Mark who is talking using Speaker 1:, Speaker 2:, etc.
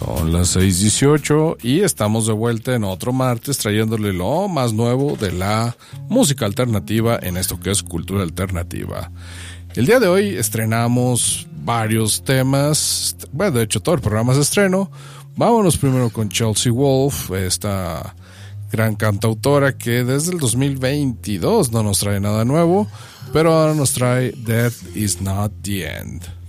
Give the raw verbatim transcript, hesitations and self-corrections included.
Speaker 1: Son las seis dieciocho y estamos de vuelta en otro martes trayéndole lo más nuevo de la música alternativa en esto que es cultura alternativa. El día de hoy estrenamos varios temas, bueno, de hecho todo el programa es estreno. Vámonos primero con Chelsea Wolfe, esta gran cantautora que desde el dos mil veintidós no nos trae nada nuevo, pero ahora nos trae Death is Not the End.